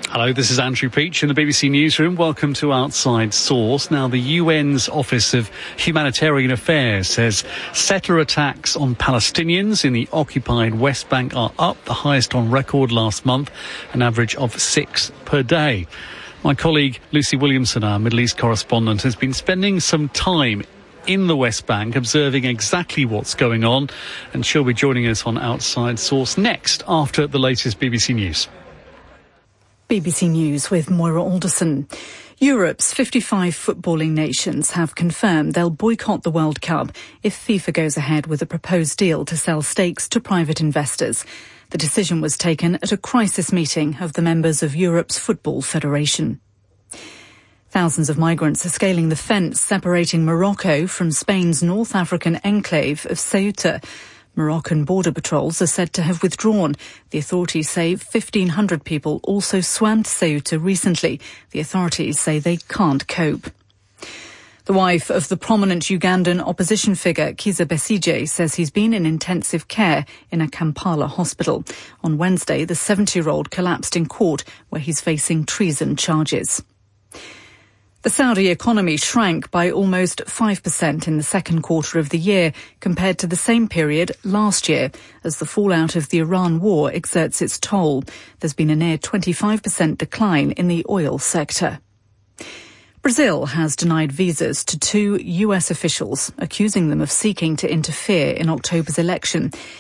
Hello, this is Andrew Peach in the BBC Newsroom. Welcome to Outside Source. Now, the UN's Office of Humanitarian Affairs says settler attacks on Palestinians in the occupied West Bank are up, the highest on record last month, an average of 6 per day. My colleague Lucy Williamson, our Middle East correspondent, has been spending some time in the West Bank observing exactly what's going on, and she'll be joining us on Outside Source next after the latest BBC News. BBC News with Moira Alderson. Europe's 55 footballing nations have confirmed they'll boycott the World Cup if FIFA goes ahead with a proposed deal to sell stakes to private investors. The decision was taken at a crisis meeting of the members of Europe's Football Federation. Thousands of migrants are scaling the fence separating Morocco from Spain's North African enclave of Ceuta. Moroccan border patrols are said to have withdrawn. The authorities say 1,500 people also swam to Ceuta recently. The authorities say they can't cope. The wife of the prominent Ugandan opposition figure, Kizza Besigye, says he's been in intensive care in a Kampala hospital. On Wednesday, the 70-year-old collapsed in court where he's facing treason charges. The Saudi economy shrank by almost 5% in the second quarter of the year compared to the same period last year, as the fallout of the Iran war exerts its toll. There's been a near 25% decline in the oil sector. Brazil has denied visas to 2 US officials, accusing them of seeking to interfere in October's election.